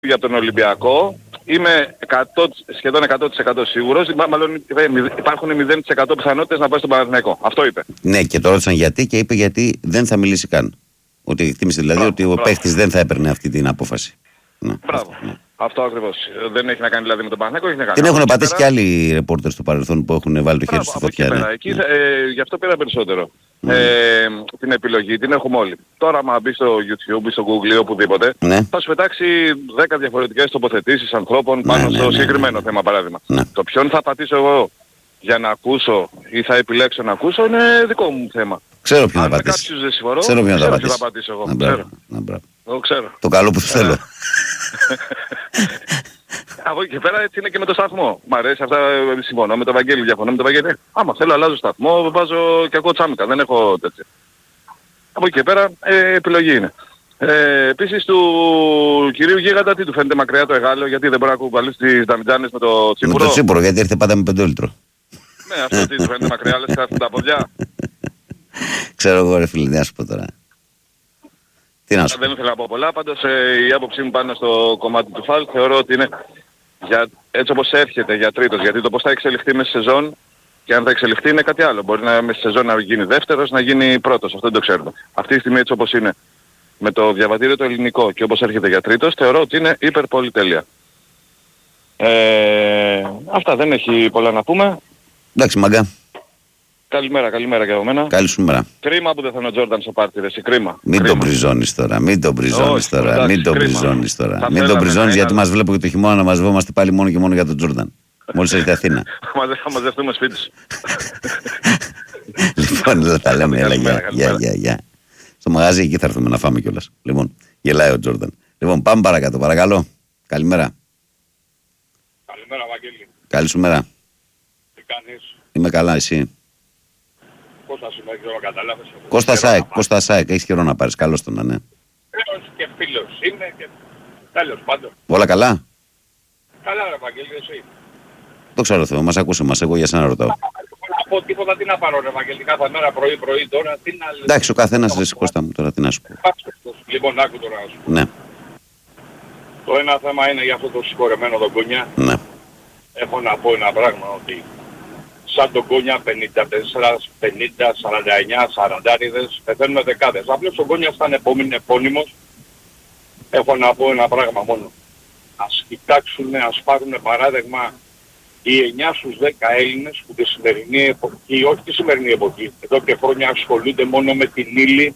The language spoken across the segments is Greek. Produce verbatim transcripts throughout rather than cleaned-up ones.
για τον Ολυμπιακό. Είμαι εκατό, σχεδόν εκατό τοις εκατό σίγουρος, μάλλον υπάρχουν μηδέν τοις εκατό πιθανότητες να πάει στον Παναθηναϊκό. Αυτό είπε. Ναι, και το ρώτησαν γιατί και είπε γιατί δεν θα μιλήσει καν. Ότι εκτίμησε δηλαδή μπράβο, ότι ο μπράβο. παίχτης δεν θα έπαιρνε αυτή την απόφαση. Ναι, μπράβο. αυτό, ναι. Αυτό ακριβώς. Δεν έχει να κάνει δηλαδή με τον Παναθηναϊκό, έχει να κάνει. Την έχουν πατήσει πέρα... και άλλοι ρεπόρτερ στο παρελθόν που έχουν βάλει το χέρι στη φωτιά. Ναι. Εκεί, ναι. ε, γι' αυτό πήρα περισσότερο. Mm. Ε, την επιλογή την έχουμε όλοι. Τώρα, άμα μπει στο YouTube ή στο Google ή οπουδήποτε, ναι. θα σου πετάξει δέκα διαφορετικές τοποθετήσεις ανθρώπων πάνω ναι, ναι, στο ναι, συγκεκριμένο ναι, ναι. θέμα, παράδειγμα. Ναι. Το ποιον θα πατήσω εγώ για να ακούσω ή θα επιλέξω να ακούσω είναι δικό μου θέμα. Ξέρω ποιον θα πατήσει. Αν κάποιους δεν συμφωνώ, ξέρω ποιον ξέρω θα, θα πατήσω εγώ. Να, ξέρω. Να, εγώ ξέρω. Το καλό που θέλω. Από εκεί και πέρα έτσι είναι και με το σταθμό. Μ' αρέσει αυτά, συμφωνώ με τον Βαγγέλη, διαφωνώ με τον Βαγγέλη. Άμα θέλω αλλάζω σταθμό, βάζω και εγώ τσάμικα, δεν έχω τέτοια. Από εκεί και πέρα ε, επιλογή είναι. Ε, επίσης του κυρίου Γίγαντα τι του φαίνεται μακριά το εγάλο, γιατί δεν μπορεί να κουβαλήσει τις δαμιτζάνες με το τσίπουρο. Με το τσίπουρο, γιατί έρχεται πάντα με πέντε λίτρο. Ναι, αυτό τι του φαίνεται μακριά, λες κάθουν τα ποδιά. Ξέρω εγώ ρε φίλε, τι να σου πω τώρα. Τι να σου πω. Δεν ήθελα να πω πολλά, πάντως ε, η άποψή μου πάνω στο κομμάτι του φάουλ θεωρώ ότι είναι για, έτσι όπως έρχεται για τρίτος, γιατί το πώς θα εξελιχθεί μέσα σε σεζόν και αν θα εξελιχθεί είναι κάτι άλλο. Μπορεί να μέσα σε σεζόν να γίνει δεύτερος, να γίνει πρώτος, αυτό δεν το ξέρουμε. Αυτή τη στιγμή έτσι όπως είναι με το διαβατήριο το ελληνικό και όπως έρχεται για τρίτος, θεωρώ ότι είναι υπερ πολύ τέλεια. Ε, αυτά, δεν έχει πολλά να πούμε. Εντάξει μαγκά. Καλημέρα, καλημέρα και από μένα. Καλή σου μέρα. Κρίμα που δεν θα είναι ο Τζόρνταν στο πάρτι, εσύ, κρίμα. Μην κρίμα. τον μπριζώνεις τώρα, μην τον μπριζώνεις τώρα, εντάξει, μην τον κρίμα. μπριζώνεις τώρα. Θα μην τον μπριζώνεις γιατί ένα... μας βλέπω και το χειμώνα να μαζευόμαστε πάλι μόνο και μόνο για τον Τζόρνταν. Μόλις έρθει Αθήνα. Θα μαζευτούμε σπίτι σου. Λοιπόν, δεν τα λέμε, έλα, γεια, γεια, γεια, γεια. Στο μαγαζί εκεί θα έρθουμε να φάμε κιόλας. Λοιπόν, γελάει ο Τζόρνταν. Λοιπόν, πάμε παρακάτω, παρακαλώ. Καλημέρα. Καλημέρα, Βαγγέλη. Καλή σου μέρα. Τι κάνεις? Είμαι καλά, εσύ? Κώστας είμαι, ξέρω, κατάλαβες. Κώστα Σάεκ, Κώστα Σάεκ, έχεις καιρό να πάρεις, καλώς τον, ναι. Φίλος και φίλος είναι και τέλος πάντων. Όλα καλά? Καλά ρε Βαγγέλη, εσύ? Το ξέρω Θεό, μας ακούσε μας, εγώ για σένα ρωτάω. Να πω τίποτα, τι να πάρω ρε Βαγγέλη, κάθε μέρα πρωί πρωί τώρα, τι να... Εντάξει, ο καθένας ρε Κώστα μου τώρα, τι να σου πω. Λοιπόν, άκου τώρα να σου πω. Ναι. Το ένα θέμα είναι για αυτό το συγχωρεμένο τον Κούνια. Ναι. Έχω να πω ένα πράγμα ότι σαν τον Κούνια πενήντα τέσσερα, πενήντα, σαράντα εννιά, σαραντάριδες πεθαίνουν δεκάδες. Απλώς ο Κούνιας ήταν επόμενη επώνυμος. Έχω να πω ένα πράγμα μόνο. Ας κοιτάξουν, ας πάρουν παράδειγμα οι εννιά στους δέκα Έλληνες που τη σημερινή εποχή, όχι τη σημερινή εποχή, εδώ και χρόνια ασχολούνται μόνο με την ύλη,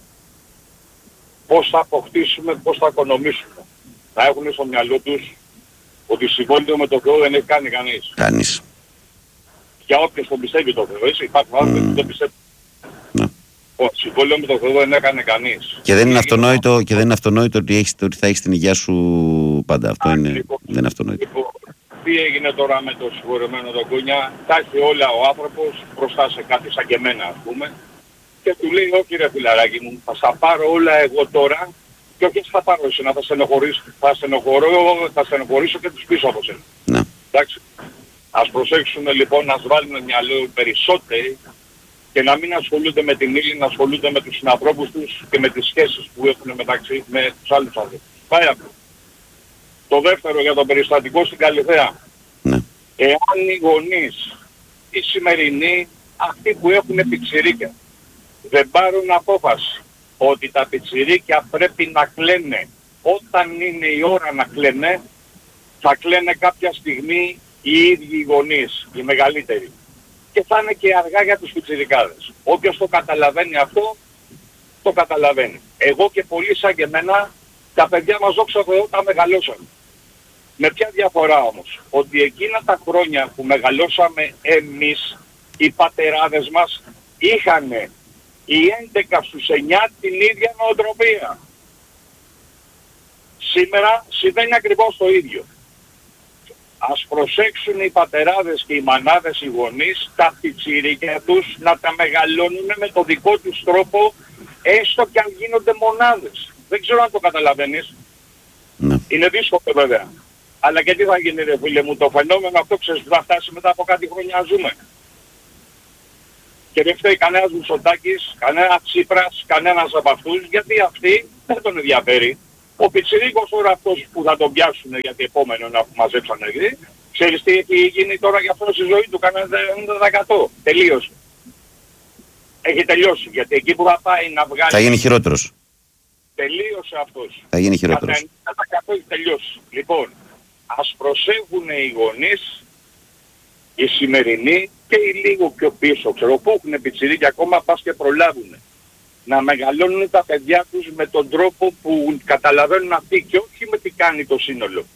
πώς θα αποκτήσουμε, πώς θα οικονομήσουμε. Θα έχουν στο μυαλό τους ότι συμβόλαιο με τον Θεό δεν έχει κάνει κανείς. Κανείς. Για όποιος τον πιστεύει τον Θεό, έτσι, υπάρχουν άνθρωποι που δεν πιστεύουν. Ναι. Ο συμβόλαιο με τον Θεό δεν έκανε κανείς. Και δεν είναι αυτονόητο, και δεν είναι αυτονόητο ότι, έχεις, ότι θα έχεις την υγεία σου πάντα. Αυτό είναι, λοιπόν, δεν είναι αυτονόητο. Λοιπόν, τι έγινε τώρα με το συγχωρεμένο τον Κούνια, τα έχει όλα ο άνθρωπος μπροστά σε κάτι σαν και εμένα ας πούμε και του λέει όχι ρε φιλαράκι μου, θα στα πάρω όλα εγώ τώρα και όχι θα πάρω εσένα, θα στενοχωρήσω, θα στενοχωρώ, θα στενοχωρήσω και τους πίσω από σένα. Ναι. Εντάξει. Ας προσέξουμε λοιπόν, να βάλουν μυαλό περισσότεροι και να μην ασχολούνται με την ύλη, να ασχολούνται με τους συνανθρώπους τους και με τις σχέσεις που έχουν μεταξύ με τους άλλους ανθρώπους. Πάει απλό. Το δεύτερο για το περιστατικό στην Καλιθέα. Ναι. Εάν οι γονείς, οι σημερινοί, αυτοί που έχουν πιτσιρίκια, δεν πάρουν απόφαση ότι τα πιτσιρίκια πρέπει να κλαίνε όταν είναι η ώρα να κλαίνε, θα κλαίνε κάποια στιγμή οι ίδιοι οι γονείς, οι μεγαλύτεροι. Και θα είναι και αργά για τους πιτσιρικάδες. Όποιος το καταλαβαίνει αυτό, το καταλαβαίνει. Εγώ και πολλοί σαν και εμένα, τα παιδιά μας δόξα Θεώ τα μεγαλώσαν. Με ποια διαφορά όμως, ότι εκείνα τα χρόνια που μεγαλώσαμε εμείς, οι πατεράδες μας, είχαν οι έντεκα στους εννιά την ίδια νοοτροπία. Σήμερα συμβαίνει ακριβώς το ίδιο. Ας προσέξουν οι πατεράδες και οι μανάδες, οι γονείς, τα πιτσιρίκια τους να τα μεγαλώνουν με το δικό τους τρόπο, έστω και αν γίνονται μονάδες. Δεν ξέρω αν το καταλαβαίνεις. Ναι. Είναι δύσκολο βέβαια. Αλλά και τι θα γίνει ρε φίλε μου, το φαινόμενο αυτό ξέρεις που θα φτάσει μετά από κάτι χρόνια ζούμε. Και δεν φταίει κανένας Μητσοτάκης, κανένας Τσίπρας, κανένας από αυτούς, γιατί αυτοί δεν τον ενδιαφέρει. Ο πιτσιρίκος τώρα αυτός που θα τον πιάσουν γιατί επόμενο να μαζέψαν εκεί, ξέρεις τι έχει γίνει τώρα για αυτό στη ζωή του, κανένα ενενήντα τοις εκατό. Τελείωσε. Έχει τελειώσει, γιατί εκεί που θα πάει να βγάλει... Θα γίνει χειρότερος. Τελείωσε αυτός. Θα γίνει χειρότερος. ενενήντα τοις εκατό έχει τελειώσει. Λοιπόν, ας προσέχουν οι γονείς, οι σημερινοί και οι λίγο πιο πίσω, ξέρω, που έχουν πιτσιρίκια ακόμα, πας και προλάβουν να μεγαλώνουν τα παιδιά τους με τον τρόπο που καταλαβαίνουν αυτοί και όχι με τι κάνει το σύνολο.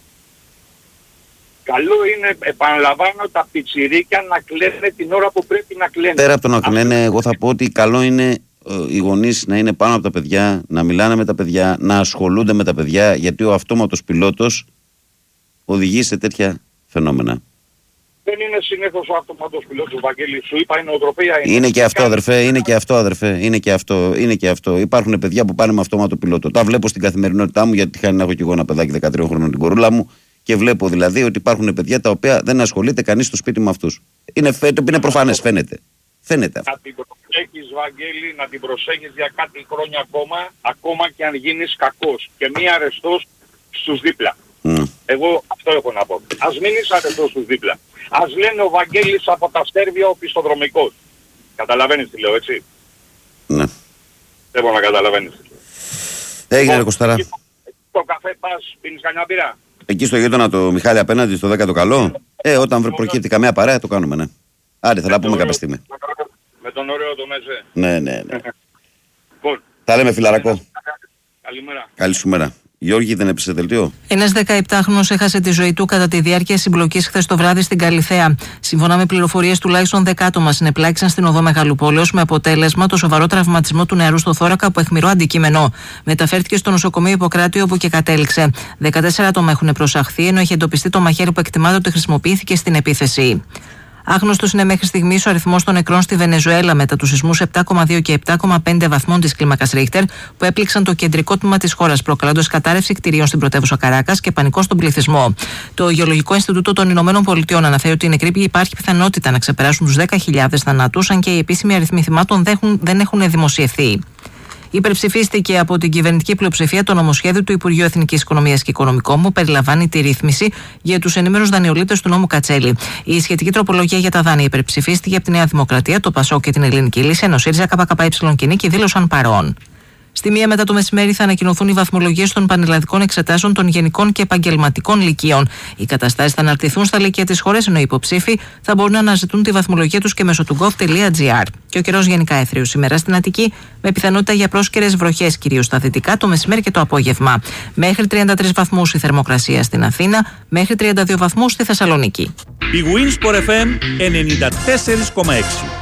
Καλό είναι, επαναλαμβάνω, τα πιτσιρίκια να κλαίνε την ώρα που πρέπει να κλαίνε. Πέρα από το να κλαίνε, εγώ θα πω ότι καλό είναι ε, οι γονείς να είναι πάνω από τα παιδιά, να μιλάνε με τα παιδιά, να ασχολούνται με τα παιδιά, γιατί ο αυτόματος πιλότος οδηγεί σε τέτοια φαινόμενα. Δεν είναι συνήθως ο αυτόματος πιλότος, Βαγγέλη, σου είπα, η νοοτροπία είναι. Είναι και αυτό, αδερφέ, είναι και αυτό, αδερφέ, είναι και αυτό, είναι και αυτό. Υπάρχουν παιδιά που πάνε με αυτόματο πιλότο. Τα βλέπω στην καθημερινότητά μου, γιατί τυχαίνει να έχω και εγώ ένα παιδάκι δεκατρία χρονών την κορούλα μου, και βλέπω δηλαδή ότι υπάρχουν παιδιά τα οποία δεν ασχολείται κανείς στο σπίτι με αυτούς. Είναι, είναι προφανές, φαίνεται. Φαίνεται αυτό. Να την προσέχεις, Βαγγέλη, να την προσέχεις για κάτι χρόνια ακόμα, ακόμα και αν γίνεις κακός και μη αρεστός στους δίπλα. Mm. Εγώ αυτό έχω να πω. Ας μην είσαι αρεστός στους δίπλα. Ας λένε ο Βαγγέλης από τα Στέρβια ο πιστοδρομικός. Καταλαβαίνεις τι λέω, έτσι? Ναι. Δεν μπορώ να καταλαβαίνεις. Έγινε, ρε Κωστάρα. Το καφέ πας, πίνεις κανένα μπύρα? Εκεί στο γείτονα το Μιχάλη απέναντι, στο δέκατο καλό. Ε, όταν προκύπτει καμία παρέα, το κάνουμε, ναι. Άντε, θα τα πούμε κάποια στιγμή. Με τον ωραίο το Μέζε. Ναι, ναι, ναι. Τα λέμε, φιλαρακό. Καλημέρα. Καλή σου μέρα. Γιώργη, δεν έπεσε δελτίο. Ένας δεκαεπτάχρονος έχασε τη ζωή του κατά τη διάρκεια συμπλοκής χθες το βράδυ στην Καλιθέα. Σύμφωνα με πληροφορίες, τουλάχιστον δέκα άτομα συνεπλάκησαν στην οδό Μεγαλοπόλεως, με αποτέλεσμα το σοβαρό τραυματισμό του νεαρού στο θώρακα από αιχμηρό αντικείμενο. Μεταφέρθηκε στο νοσοκομείο Ιπποκράτη, όπου και κατέληξε. δεκατέσσερα άτομα έχουν προσαχθεί, ενώ έχει εντοπιστεί το μαχαίρι που εκτιμάται ότι χρησιμοποιήθηκε στην επίθεση. Άγνωστος είναι μέχρι στιγμής ο αριθμός των νεκρών στη Βενεζουέλα μετά τους σεισμούς επτά κόμμα δύο και επτά κόμμα πέντε βαθμών της κλίμακας Ρίχτερ που έπληξαν το κεντρικό τμήμα της χώρας, προκαλώντας κατάρρευση κτηρίων στην πρωτεύουσα Καράκας και πανικό στον πληθυσμό. Το Γεωλογικό Ινστιτούτο των Ηνωμένων Πολιτειών αναφέρει ότι οι νεκροί υπάρχει πιθανότητα να ξεπεράσουν τους δέκα χιλιάδες θανάτους, αν και οι επίσημοι αριθμοί θυμάτων δεν έχουν δημοσιευθεί. Υπερψηφίστηκε από την κυβερνητική πλειοψηφία το νομοσχέδιο του Υπουργείου Εθνικής Οικονομίας και Οικονομικών που περιλαμβάνει τη ρύθμιση για τους ενήμερους δανειολήπτες του νόμου Κατσέλη. Η σχετική τροπολογία για τα δάνεια υπερψηφίστηκε από τη Νέα Δημοκρατία, το ΠΑΣΟΚ και την Ελληνική Λύση, ενώ ΣΥΡΙΖΑ ΚΚΕ κοινή και δήλωσαν παρόν. Στη μία μετά το μεσημέρι θα ανακοινωθούν οι βαθμολογίες των πανελλαδικών εξετάσεων των γενικών και επαγγελματικών λυκείων. Οι καταστάσεις θα αναρτηθούν στα λύκεια της χώρας, ενώ οι υποψήφοι θα μπορούν να αναζητούν τη βαθμολογία τους και μέσω του gov τελεία gr. Και ο καιρός γενικά έθριος σήμερα στην Αττική, με πιθανότητα για πρόσκαιρες βροχές κυρίως στα δυτικά το μεσημέρι και το απόγευμα. Μέχρι τριάντα τρεις βαθμούς η θερμοκρασία στην Αθήνα, μέχρι τριάντα δύο βαθμούς στη Θεσσαλονίκη. Η Winsport εφ εμ ενενήντα τέσσερα κόμμα έξι.